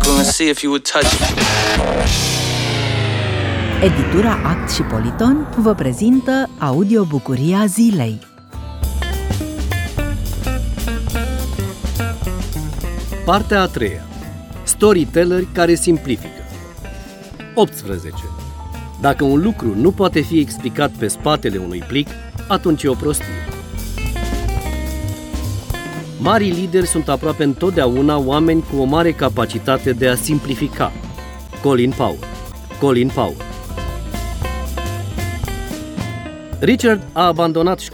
circle and see if you would touch me. Editura Act și Politon vă prezintă audiobucuria zilei. Partea a treia. Storytelleri care simplifică. 18. Dacă un lucru nu poate fi explicat pe spatele unui plic, atunci e o prostie. Marii lideri sunt aproape întotdeauna oameni cu o mare capacitate de a simplifica. Colin Powell. Richard a abandonat